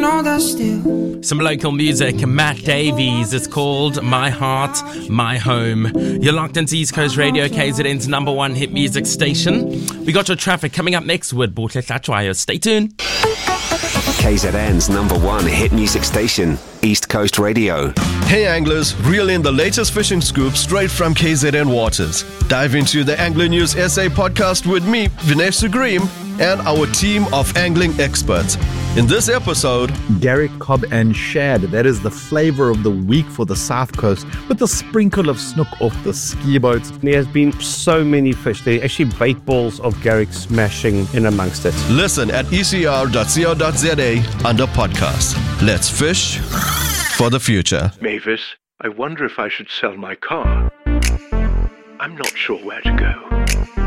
know that still. Some local music, Matt Davies. It's called My Heart, My Home. You're locked into East Coast Radio, KZN's number one hit music station. We got your traffic coming up next with Botle Tlatshwayo. Stay tuned. KZN's number one hit music station, East Coast Radio. Hey anglers, reel in the latest fishing scoop straight from KZN Waters. Dive into the Angler News SA podcast with me, Vinesh Sugrim, and our team of angling experts. In this episode, Garrick Cobb and Shad, that is the flavor of the week for the South Coast, with a sprinkle of snook off the ski boats. There has been so many fish. There are actually bait balls of Garrick smashing in amongst it. listen at ecr.co.za under podcast. Let's fish for the future. Mavis, I wonder if I should sell my car. I'm not sure where to go.